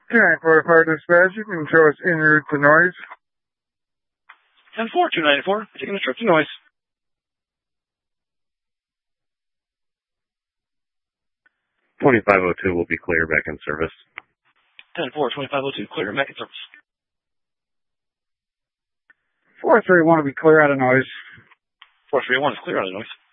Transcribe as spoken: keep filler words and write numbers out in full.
ten four fire dispatch, you can show us en route to noise. ten four, two ninety-four, taking a trip to noise. twenty-five oh two will be clear, back in service. ten four, twenty-five oh two, clear, back in service. four three one will be clear out of noise. four three one is clear out of noise.